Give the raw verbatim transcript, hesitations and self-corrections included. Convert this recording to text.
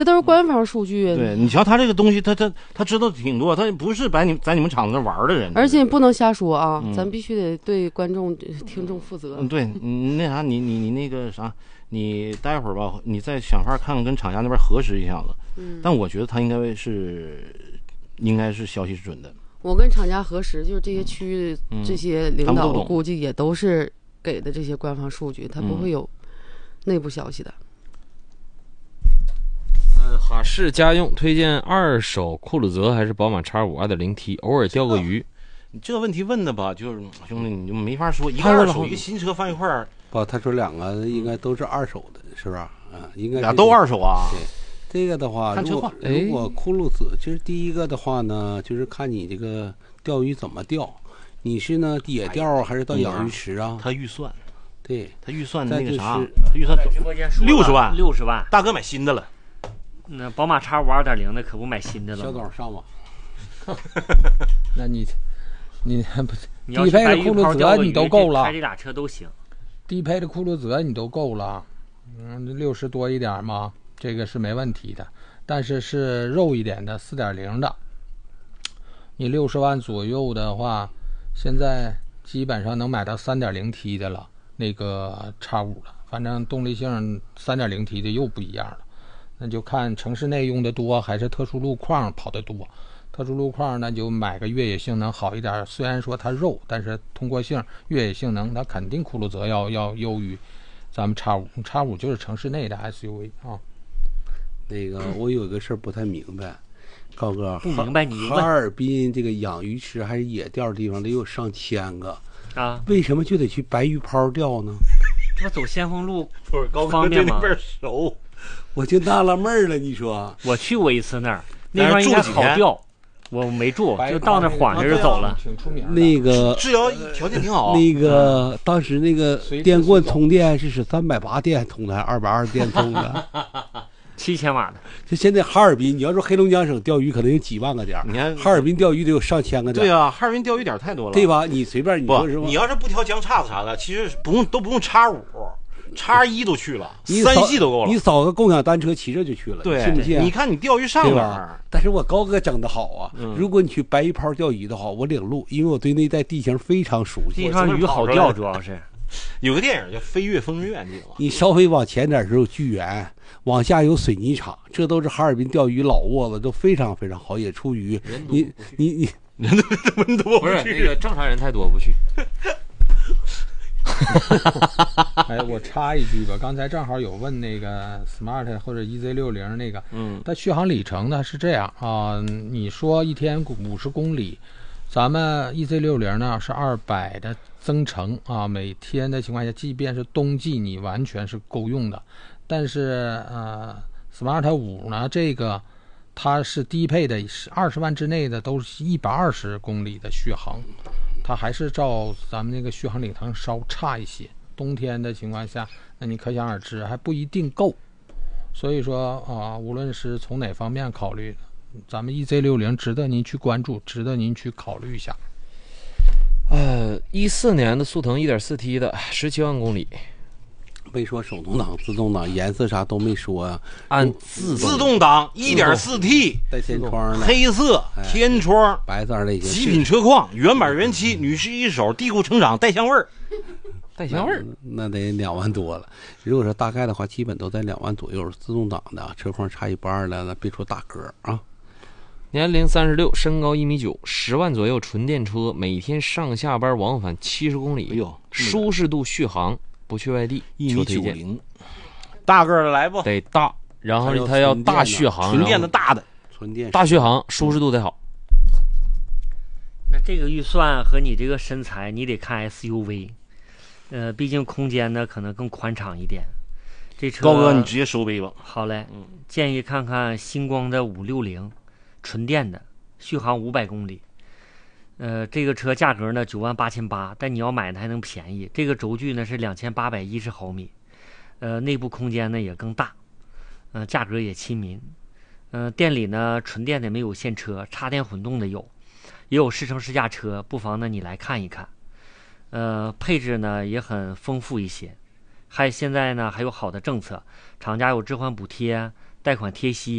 这都是官方数据。 对，你瞧他这个东西，他他他知道挺多，他不是在你在你们厂子那玩的人。 而且不能瞎说啊， 嗯、 咱必须得对观众、听众负责。 嗯，对，你那啥，你你你那个啥，你待会儿吧，你再想法看看跟厂家那边核实一下子。嗯，但我觉得他应该是，应该是消息是准的。 我跟厂家核实，就是这些区域、 嗯、 这些领导估计也都是给的这些官方数据，他不会有内部消息的。 呃，哈士家用推荐二手酷路泽还是宝马 X 五 二点零 T， 偶尔钓个鱼。 你这个问题问的吧，就是兄弟你就没法说，一个二手一个新车放一块儿。 不，他说两个应该都是二手的，是不是？啊，应该俩都二手啊。 对。这个的话，如果如果酷路泽，就是第一个的话呢，就是看你这个钓鱼怎么钓，你是呢野钓还是到养鱼池啊？ 他预算， 对他预算那个啥，他预算直播间说六十万， 六十万， 大哥买新的了。 那宝马 X 五 二点零 的可不买新的了。 小董上吧。 那你你不你低配的酷路泽你都够了， 开这俩车都行。 低配的酷路泽你都够了，嗯，六十多一点嘛。这个是没问题的，但是是肉一点的 四点零 的，你六十万左右的话，现在基本上能买到 三点零 T 的了，那个 X 五 了，反正动力性 三点零 T 的又不一样了，那就看城市内用的多还是特殊路况跑得多。特殊路况那就买个越野性能好一点，虽然说它肉，但是通过性越野性能它肯定酷路泽要要优于咱们 X 五 X 五 就是城市内的 S U V 啊。 那个我有一个事儿不太明白，高哥， 不明白你哈尔滨这个养鱼池还是野钓的地方得有上千个啊， 为什么就得去白鱼泡钓呢？ 这不走先锋路不是高方便吗？ 那边熟， 我就纳了闷了。你说我去过一次那儿，那边应该好钓，我没住，就到那缓着就走了。 挺出名的。 那个治疗条件挺好。 那个当时那个电棍充电是使三百八电充的，还是二百二电充的？ 七千瓦的。 就现在哈尔滨，你要说黑龙江省钓鱼可能有几万个点， 你看哈尔滨钓鱼得有上千个点。 对啊，哈尔滨钓鱼点太多了， 对吧？你随便你说是吧？ 你要是不挑江岔子啥的，其实不用都不用叉五。叉一都去了，三系都够了。 你扫个共享单车骑着就去了， 对， 信不信？ 你看你钓鱼上哪儿？ 但是我高哥整的好啊、 嗯！ 如果你去白鱼泡钓鱼的话，我领路，因为我对那带地形非常熟悉。 地上鱼好钓，主要是有个电影叫《飞越疯人院》，你知道吗？ 你稍微往前点是有巨源，往下有水泥厂，这都是哈尔滨钓鱼老窝子，都非常非常好，也出鱼。你你你人多多不是那个正常人太多不去。 哎，我插一句吧，刚才正好有问那个 Smart 或者 E Z 六十 那个， 嗯， 它续航里程呢是这样啊，你说一天五十公里，咱们 E Z 六十 呢是二百的增程啊，每天的情况下，即便是冬季你完全是够用的，但是呃 Smart 五呢这个它是低配的，二十万之内的都是一百二十公里的续航。它还是照咱们那个续航里程稍差一些，冬天的情况下，那你可想而知还不一定够。所以说啊，无论是从哪方面考虑，咱们 E Z 六十 值得您去关注，值得您去考虑一下。 呃，一四年的速腾 一点四 T 的十七万公里， 没说手动挡、自动挡，颜色啥都没说啊。 按自自动挡 一点四 T 带天窗的， 黑色天窗， 白色类型， 极品车况，原版原漆，女士一手，地库成长，带香味儿， 带香味儿， 那得两万多了。如果说大概的话，基本都在两万左右。自动挡的车况差一不二的，那别说大个啊。 年龄三十六，身高一米九，十万左右，纯电车，每天上下班往返七十公里， 哎呦， 舒适度，续航。不去外地， 一米九零，大个的来不？ 得大，然后它要大续航， 纯电的大的， 纯电大续航，舒适度得好。 那这个预算和你这个身材，你得看 S U V， 呃，毕竟空间呢可能更宽敞一点。这车高哥，你直接收杯吧。 好嘞，嗯，建议看看星光的五六零，纯电的，续航五百公里。呃，这个车价格呢九万八千八，但你要买呢还能便宜。这个轴距呢是两千八百一十毫米，呃，内部空间呢也更大，呃，价格也亲民。呃，店里呢纯电的没有现车，插电混动的有，也有试乘试驾车，不妨呢你来看一看。呃，配置呢也很丰富一些，还现在呢还有好的政策，厂家有置换补贴， 贷款贴息。